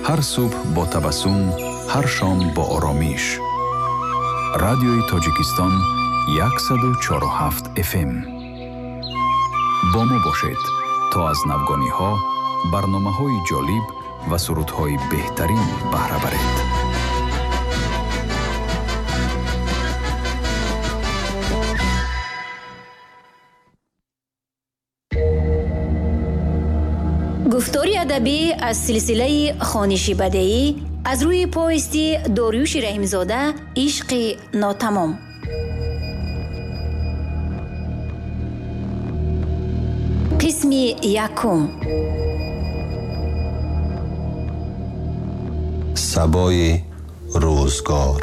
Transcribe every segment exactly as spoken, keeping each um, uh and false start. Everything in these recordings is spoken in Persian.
هر صبح با تبسم، هر شام با آرامش. رادیوی تاجیکستان صد و چهار و هفت اف ام. با ما باشید تا از نوگانی ها، برنامه های جالب و سرودهای بهترین بهره برید. گفتاری ادبی از سلسله خوانشی بدیعی از روی پوستی داریوش رحیم‌زاده عشق ناتمام. قسم یکم. صبای روزگار.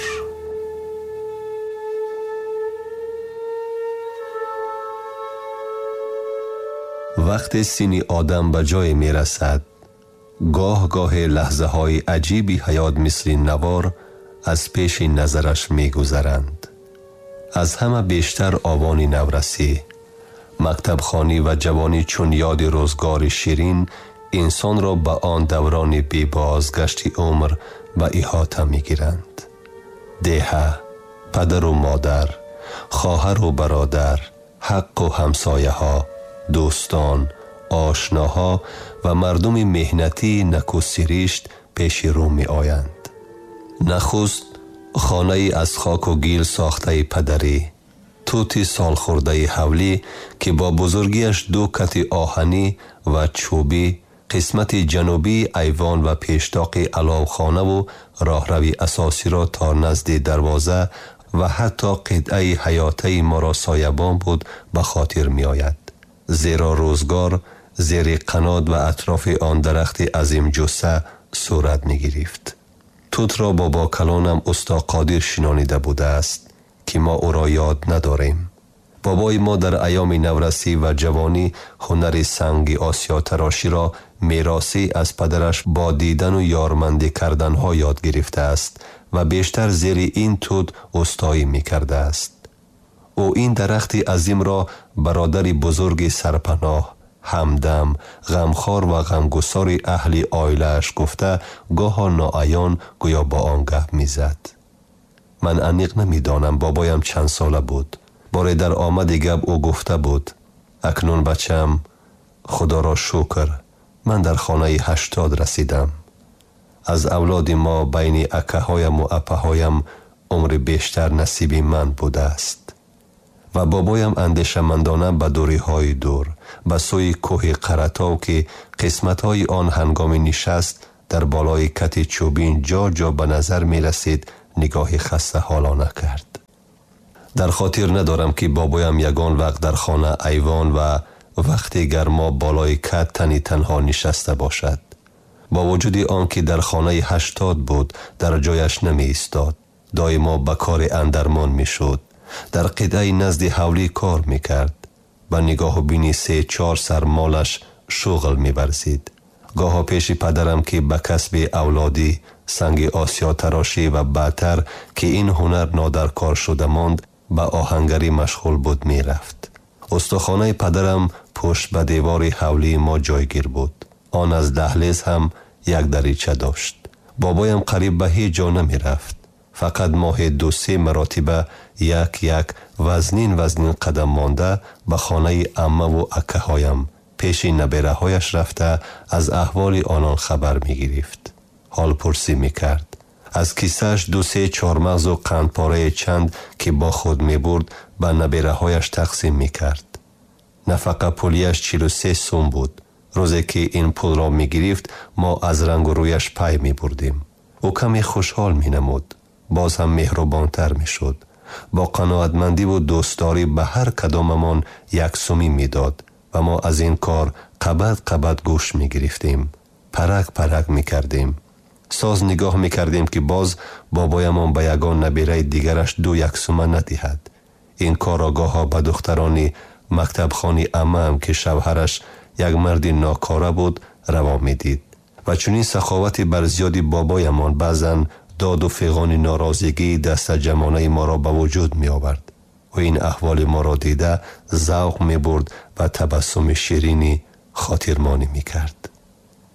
وقتی سینی آدم به جای می رسد، گاه گاه لحظه های عجیبی حیات مثل نوار از پیش نظرش می گذرند. از همه بیشتر آوان نورسی، مکتب خانی و جوانی چون یاد روزگار شیرین انسان را به آن دوران بی بازگشت عمر و احاطه می گیرند. دیه، پدر و مادر، خواهر و برادر، حق و همسایه ها، دوستان، آشناها و مردم مهنتی نکو سریشت پیش رو می آیند. نخست خانه از خاک و گیل ساخته پدری، توتی سال خورده حولی که با بزرگیش دو کت آهنی و چوبی، قسمت جنوبی ایوان و پیشتاق علاو خانه و راهروی اساسی را تا نزد دروازه و حتی قطعه حیاتی ما را سایبان بود به خاطر می آید. زیرا روزگار زیر قنات و اطراف آن درخت عظیم جثه صورت می گرفت. توت را بابا کلانم استا قادر شنانیده بوده است که ما او را یاد نداریم. بابای ما در ایام نورسی و جوانی هنر سنگ آسیا تراشی را میراثی از پدرش با دیدن و یارمندی کردن ها یاد گرفته است و بیشتر زیر این توت استایی می کرده است. او این درخت عظیم را برادر بزرگ سرپناه، همدم، غمخوار و غمگسار اهل آیلش گفته گاه ناعیان گویا با آن گپ می زد. من انیق نمی دانم بابایم چند ساله بود. باره در آمد گپ او گفته بود اکنون بچم خدا را شکر من در خانه هشتاد رسیدم. از اولاد ما بین اکه هایم و اپه هایم عمر بیشتر نصیبی من بوده است. و بابایم اندیشمندانه به دوری های دور به سوی کوه قرطاو که قسمت های آن هنگام نشست در بالای کت چوبین جا جا به نظر می رسید نگاه خسته حالانه کرد. در خاطر ندارم که بابایم یگان وقت در خانه ایوان و وقتی گرما بالای کت تنی تنها نشسته باشد. با وجود آن که در خانه هشتاد بود در جایش نمی ایستاد. دایما به کار اندرمان می شد. در قطعه نزد حولی کار می کرد. با نگاه و بینی سه چار سرمالش شغل می برزید. گاه پیش پدرم که به کسب اولادی سنگ آسیا تراشی و بعدتر که این هنر نادرکار شده ماند به آهنگری مشغول بود می رفت. استخانه پدرم پشت به دیوار حولی ما جایگیر بود. آن از دهلیز هم یک دریچه داشت. بابایم قریب به هیچ جا نمی رفت. فقط ماه دو سه مراتبه یک یک وزنین وزنین قدم مانده به خانه عمه و اکه هایم پیش نبیره هایش رفته از احوال آنان خبر می گرفت. حال پرسی می کرد. از کیسهش دو سه چارمغز و قندپاره چند که با خود می برد به نبیره هایش تقسیم می کرد. نفقه پولیش چهل و سه سوم بود. روزی که این پول را می گرفت ما از رنگ و رویش پی می بردیم. او کمی خوشحال می نمود. باز هم مهربانتر می شد. با قناعتمندی و دوستداری به هر کداممان یک سومی می داد و ما از این کار قبض قبض گوش می گرفتیم. پرک پرک می کردیم. ساز نگاه می کردیم که باز بابایمان به یگان نبیره دیگرش دو یک سومه ندهد. این کار آگاه به دخترانی مکتب خانی عمه هم که شوهرش یک مردی ناکاره بود روا می دید. و چنین سخاوتی بر زیادی بابایمان بعضن داد و فیغان ناراضگی دست جمانه ما را به وجود می آورد و این احوال ما را دیده ذوق می برد و تبسم شیرینی خاطرمانی می کرد.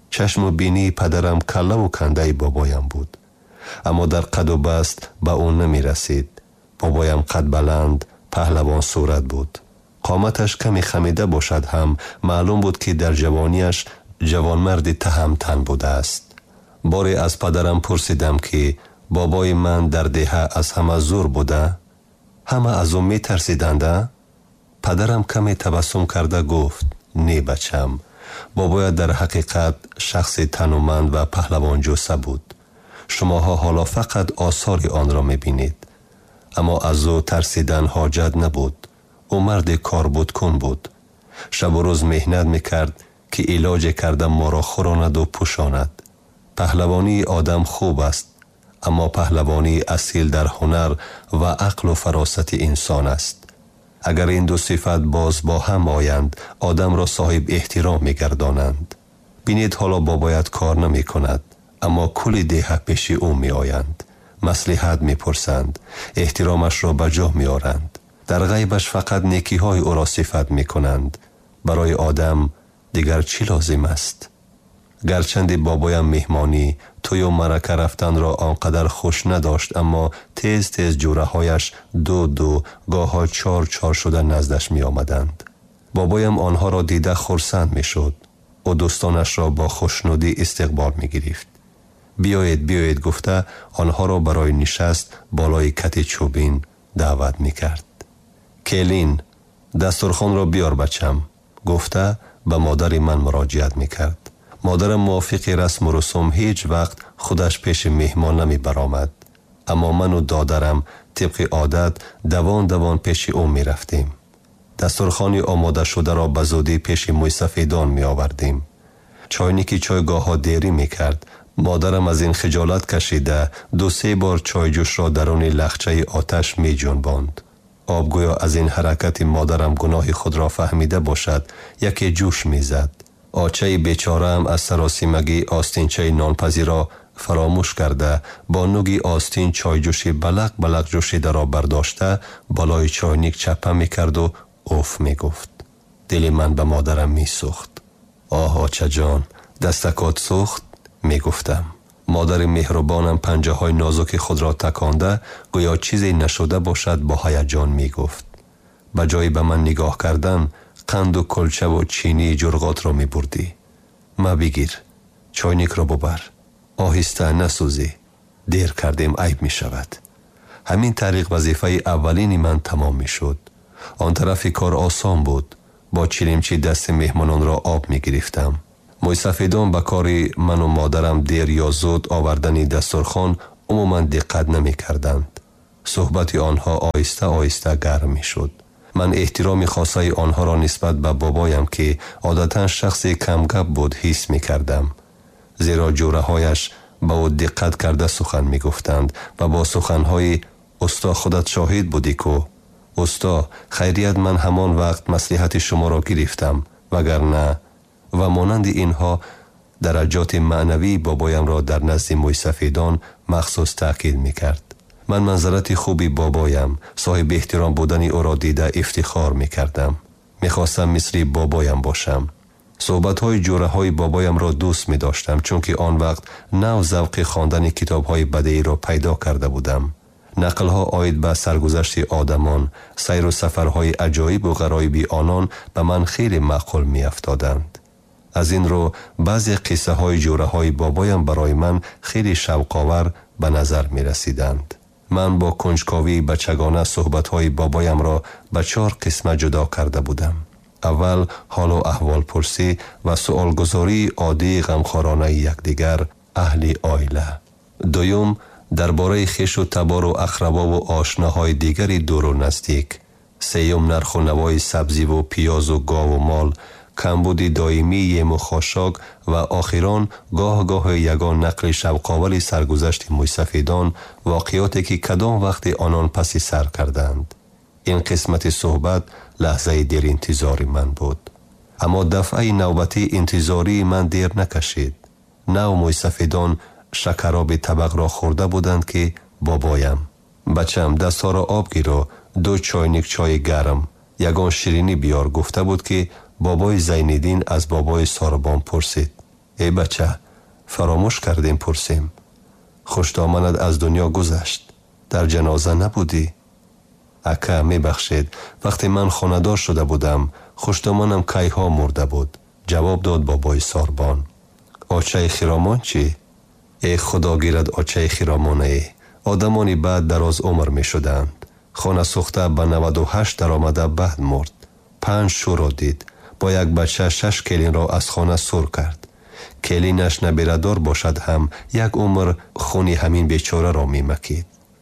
چشم و بینی پدرم کله و کنده بابایم بود، اما در قد و بست به اون نمی رسید. بابایم قد بلند، پهلوان صورت بود. قامتش کمی خمیده باشد هم معلوم بود که در جوانیش جوانمردی تهمتن بوده است. باری از پدرم پرسیدم که بابای من در دهه از همه زور بوده؟ همه از اون می ترسیدنده؟ پدرم کمی تبسم کرده گفت نه بچم، بابای در حقیقت شخص تنومند و پهلوان جوسه بود. شماها حالا فقط آثار آن را می بینید، اما از او ترسیدن حاجت نبود. او مرد کار بود کن بود. شب و روز مهنت می کرد که علاج کرده ما را خوراند و پوشاند. پهلوانی آدم خوب است، اما پهلوانی اصیل در هنر و عقل و فراست انسان است. اگر این دو صفت باز با هم آیند آدم را صاحب احترام می گردانند. بینید حالا بابایت کار نمی کند، اما کل ده پیش او می آیند، مصلحت می پرسند، احترامش را به جا می آرند. در غیبش فقط نیکی های او را صفت می کنند. برای آدم دیگر چی لازم است؟ گرچند بابایم مهمانی توی و مرکه رفتن را آنقدر خوش نداشت، اما تیز تیز جوره هایش دو دو گاه ها چار چار شده نزدش می آمدند. بابایم آنها را دیده خرسند می شد و دوستانش را با خوشنودی استقبال می گرفت. بیایید بیایید گفته آنها را برای نشست بالای کت چوبین دعوت می کرد. کلین دسترخوان را بیار بچم گفته به مادر من مراجعت می کرد. مادرم موافق رسم و رسوم هیچ وقت خودش پیش مهمان نمی برآمد، اما من و دادرم طبق عادت دوان دوان پیش او می رفتیم. دسترخوانی آماده شده را به زودی پیش موی سفیدان می آوردیم. چاینکی چایگاه ها دیری می کرد. مادرم از این خجالت کشیده دو سه بار چای جوش را درون لخچه آتش می جنباند. آبگویا از این حرکت مادرم گناه خود را فهمیده باشد یکی جوش می زد. آچه بیچاره هم از سراسیمگی آستینچه نانپزی را فراموش کرده با نوگی آستین چای جوشی بلق بلق جوشیده را برداشته بالای چاینک چپه می کرد و اوف می گفت. دل من به مادرم می سوخت. آه آچه جان دستکات سوخت می گفتم. مادر مهربانم پنجه های نازک خود را تکانده گویا چیزی نشده باشد با هیجان می گفت. به جای به من نگاه کردن قند و کلچه و چینی جرغات را می بردی. ما بگیر، چاینک را ببر، آهسته نسوزی، دیر کردیم عیب می شود. همین طریق وظیفه اولین من تمام می شد. آن طرف کار آسان بود. با چیلیمچی دست مهمانان را آب می گرفتم. موی سفیدان به کاری من و مادرم دیر یا زود آوردن دسترخوان عموما دقت نمی کردند. صحبت آنها آهسته آهسته گرم می شد. من احترام خاصه آنها را نسبت به بابایم که عادتا شخصی کمگپ بود حس می کردم. زیرا جوره هایش با او دقت کرده سخن می گفتند و با سخنهای استا خودت شاهد بودی کو استا خیریت من همان وقت مصلحت شما را گرفتم وگرنه و مانند اینها درجات معنوی بابایم را در نزد موی سفیدان مخصوص تأکید می کرد. من منظرت خوبی بابایم صاحب احترام بودن او را دیده افتخار می کردم. می خواستم مثل بابایم باشم. صحبت های جوره های بابایم را دوست می داشتم چون که آن وقت نو ذوق خواندن کتاب های بدیعی را پیدا کرده بودم. نقل ها آید به سرگذشت آدمان، سیر و سفرهای عجایب و غرایبی آنان به من خیلی معقول می افتادند. از این رو بعضی قصه های جوره های بابایم برای من خیلی شوق‌آور به نظر می رسیدند. من با کنجکاوی بچگانه صحبت های بابایم را به چهار قسمت جدا کرده بودم. اول حال و احوال پرسی و سؤالگزاری عادی غمخوارانه یکدیگر اهل عائله. دوم درباره خویش و تبار و اقربا و آشناهای دیگری دور و نزدیک. سوم نرخ و نوای سبزی و پیاز و گاو و مال، کمبود دائمی یم و خاشاک و آخران گاه گاه یگان نقل شوق‌آور سرگذشت موی سفیدان، واقعاتی که کدام وقت آنان پسی سر کردند. این قسمت صحبت لحظه دیر انتظاری من بود، اما دفعه نوبتی انتظاری من دیر نکشید. نو موی سفیدان شکراب طبق را خورده بودند که بابایم بچم دست ها را آب گیرو، دو چاینک چای گرم، یگان شیرینی بیار گفته بود که بابای زینالدین از بابای ساربان پرسید. ای بچه، فراموش کردیم پرسیم. خوشدامنت از دنیا گذشت، در جنازه نبودی؟ اکا می بخشید، وقتی من خاندار شده بودم خوشدامنم کیها مرده بود. جواب داد بابای ساربان. آچه خیرامان چی؟ ای خدا گیرد آچه خیرامان ای. آدمانی بعد دراز عمر می شدند. خانه سوخته به نود و هشت در آمده بعد مرد. پنج شو را دید. با یک بچه شش کلین را از خانه سر کرد. کلینش نبیردار باشد هم یک عمر خونی همین بیچاره را می مکید.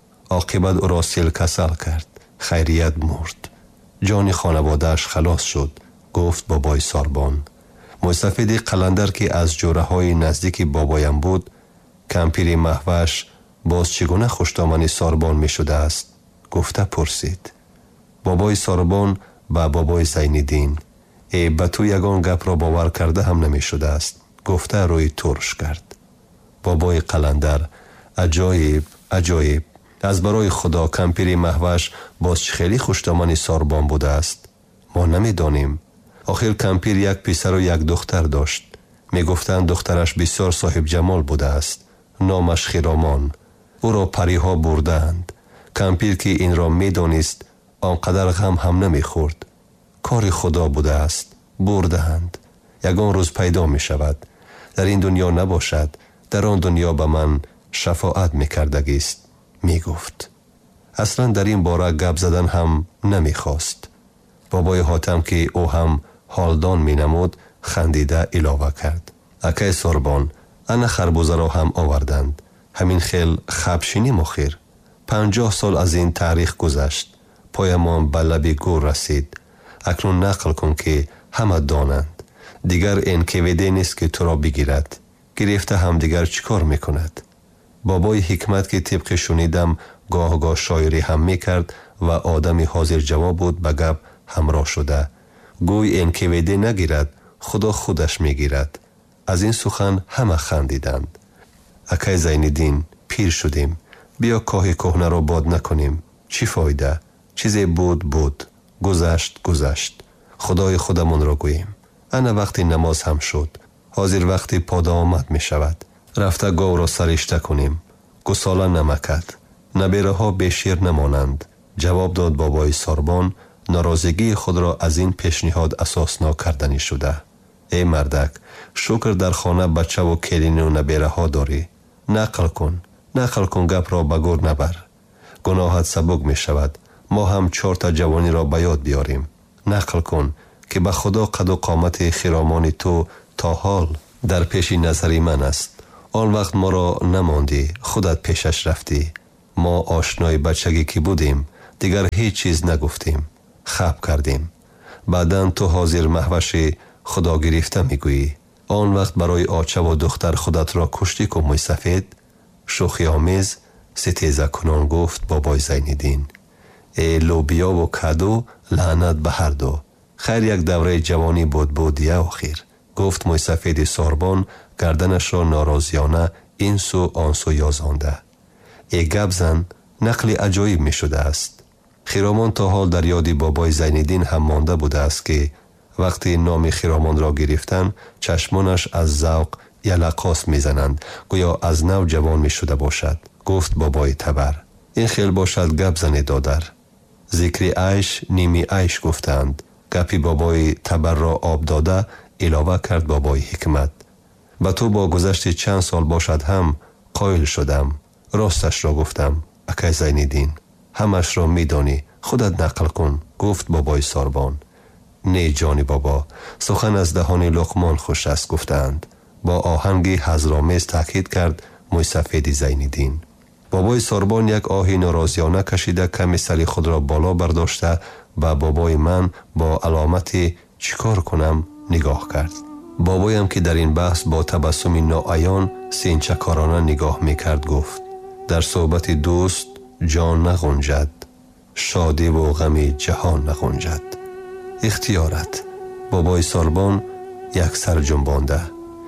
عاقبت او را سیل کسل کرد. خیریت مرد. جان خانوادهش خلاص شد. گفت بابای ساربان. موسفید قلندر که از جوره های نزدیک بابایم بود، کمپیر محوش باز چگونه خوشدامنی ساربان می شده است؟ گفته پرسید. بابای ساربان با بابای زینالدین، ای به تو یگان گپ را باور کرده هم نمی شده است. گفته روی ترش کرد. بابای قلندر، عجایب عجایب، از برای خدا کمپیر محوش باز چه خیلی خوشدامنی ساربان بوده است. ما نمی دانیم. آخر کمپیر یک پسر و یک دختر داشت. می گفتند دخترش بسیار صاحب جمال بوده است. نامش خیرامان. او را پریها بردند. کمپیر که این را می دانست آنقدر غم هم نمی خورد. کار خدا بوده است. بردند. یگان روز پیدا می شود. در این دنیا نباشد، در آن دنیا به من شفاعت می کردگیست. می گفت. اصلا در این باره گپ زدن هم نمی خواست. بابای حاتم که او هم حالدان می نمود خندیده علاوه کرد. اکای ساربان، انا خربوزه را هم آوردند. همین خیل خبشینی مخیر. پنجاه سال از این تاریخ گذشت. پایمان به لب گور رسید. اکنون نقل کن که همه دانند. دیگر این کویده نیست که تو را بگیرد. گرفته هم دیگر چیکار میکند؟ بابای حکمت که طبق شنیدم گاه گاه شاعری هم میکرد و آدمی حاضر جواب بود به گپ همراه شده. گوی این کویده نگیرد، خدا خودش میگیرد. از این سخن همه خندیدند. اکای زینالدین، پیر شدیم. بیا کاه کهنه را باد نکنیم. چی فایده؟ چیزی بود بود. گذشت گذشت. خدای خودمون را گوییم. انا وقتی نماز هم شد. حاضر وقتی پادا آمد می شود. رفته گاو را سرشته کنیم. گساله نمکد. نبیره ها به شیر نمانند. جواب داد بابای ساربان. ناراضگی خود را از این پیشنهاد اساسناک کردنی شده. ای مردک، شکر در خانه بچه و کلین و نبیره ها داری. نقل کن. نقل کن گپ را به گور نبر. گناهت سبک می شود. ما هم چهار تا جوانی را به یاد بیاریم. نقل کن که به خدا قد و قامت خیرامان تو تا حال در پیش نظری من است. آن وقت ما را نماندی، خودت پیشش رفتی. ما آشنای بچگی که بودیم دیگر هیچ چیز نگفتیم. خب کردیم. بعدن تو حاضر محوش خدا گرفته میگویی. آن وقت برای آچه و دختر خودت را کشتی که موی سفید. شوخی آمیز ستیزه کنان گفت بابای زینالدین. ای لوبیا و کدو لعنت به هر دو. خیر یک دوره جوانی بود بودیه آخیر. گفت موی سفید ساربان گردنش را ناراضیانه این سو آن سو یازانده. ای گپ زن، نقل عجایب می شده است. خیرامان تا حال در یادی بابای زینالدین هم مانده بوده است که وقتی نام خیرامان را گرفتن چشمانش از ذوق یلقاس می زنند، گویا از نو جوان می شده باشد. گفت بابای تبر. این خیل باشد گپ زنی دادر. ذکر عیش نیمی عیش گفتند. گپی بابای تبر را آب داده علاوه کرد بابای حکمت. با تو با گذشت چند سال باشد هم قایل شدم. راستش را گفتم. اکای زینالدین، همش را می دانی. خودت نقل کن. گفت بابای ساربان. نه جانی بابا، سخن از دهان لقمان خوش است گفتند. با آهنگی حضرآمیز تاکید کرد موی سفید زینالدین. بابای ساربان یک آهی ناراضیانه کشیده کمی سری خود را بالا برداشته و بابای من با علامتی چیکار کنم نگاه کرد. بابایم که در این بحث با تبسمی ناعیان سینچکارانه نگاه میکرد گفت در صحبت دوست جان نغنجد، شادی و غم جهان نغنجد. اختیارت. بابای ساربان یک سر جنبانده.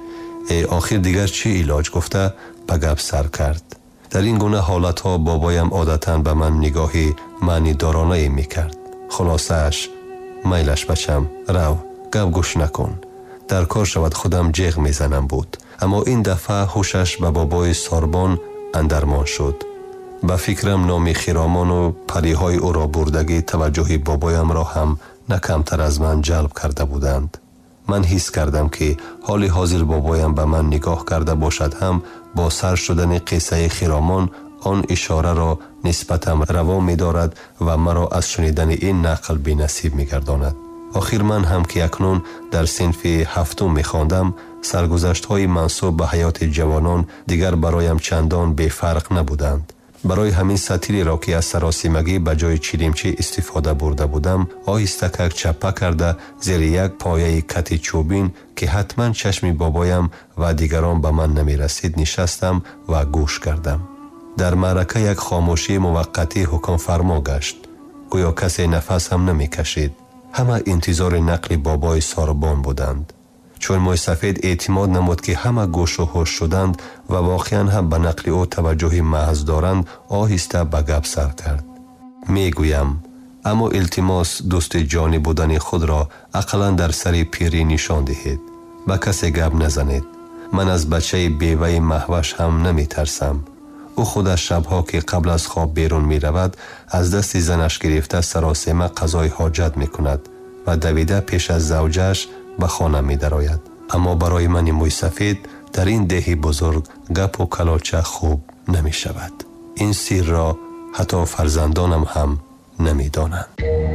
ای آخر دیگر چی علاج گفته به گپ سر کرد. در این گونه حالت ها بابایم عادتاً به من نگاهی معنی دارانه می کرد. خلاصش میلش بچم رو گپ گوش نکن. дар кор шавад худам ҷеғ мезанам буд. аммо ин дафъа ҳушаш ба бобои Сорбон андармон шуд. ба фикрам номи Хиромону париҳои ӯро бурдагӣ таваҷҷуҳи бобоямро ҳам на камтар аз ман ҷалб карда буданд. ман ҳис кардам ки ҳоли ҳозир бобоям ба ман нигоҳ карда бошад ҳам бо сар шудани қиссаи Хиромон он ишораро нисбатам раво медорад ва маро аз шунидани ин нақл бенасиб мегардонад. охир ман ҳам ки акнун дар синфи ҳафтум мехондам, саргузаштҳои мансуб ба ҳаёти ҷавонон дигар бароям чандон бефарқ набуданд. барои ҳамин сатиреро ки аз саросимагӣ ба ҷои чилимчӣ истифода бурда будам, оҳистакак чаппа карда зери як пояи кати чӯбин ки ҳатман чашми бобоям ва дигарон ба ман намерасид нишастам ва гӯш кардам. дар маърака як хомӯшии муваққатӣ ҳукмфармо гашт. гӯё касе нафас ҳам намекашид. ҳама интизори нақли бобои Сорбон буданд. чун Мойсафед эътимод намуд ки ҳама гӯшу ҳуш шуданд ва воқеан ҳам ба нақли ӯ таваҷҷуҳи маҳз доранд, оҳиста ба гап сар кард. мегӯям, аммо илтимос дӯсти ҷонӣ будани худро ақаллан дар сари пирӣ нишон диҳед. ба касе гап назанед. ман аз бачаи беваи маҳваш ҳам наметарсам. ӯ худаш шабҳо ки қабл аз хоб берун меравад, аз дасти занаш гирифта саросема қазои ҳоҷат мекунад ва давида пеш аз завҷааш ба хона медарояд. аммо барои мани Мойсафед дар ин деҳи бузург гапу калоча хуб намешавад. ин сирро ҳатто фарзандонам ҳам намедонанд.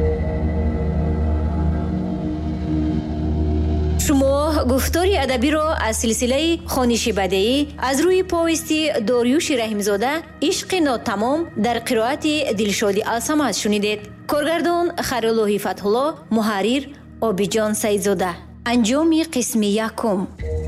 шумо гуфтори адабиро аз силсилаи хониши бадеӣ аз рӯи повести Дориюши Раҳимзода ишқи нотамом дар қироати Дилшоди Алсамад шунидед. коргардон Хайруллоҳи Фатҳулло, муҳаррир Обиҷон Саидзода. анҷоми қисми якум.